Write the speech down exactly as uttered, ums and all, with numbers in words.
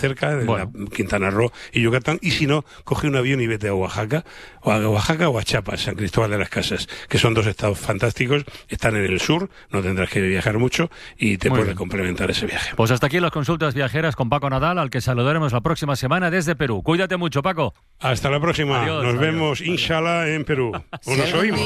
cerca, de Bueno. la Quintana Roo y Yucatán, y si no, coge un avión y vete a Oaxaca, o a Oaxaca o a Chiapas, San Cristóbal de las Casas, que son dos estados fantásticos, están en el sur, no tendrás que viajar mucho y te Muy puede bien. complementar ese viaje. Pues hasta aquí las consultas viajeras con Paco Nadal, al que saludaremos la próxima semana desde Perú. Cuídate mucho, Paco. Hasta la próxima. Adiós, Nos adiós, vemos, adiós. inshallah, en Perú. O nos oímos.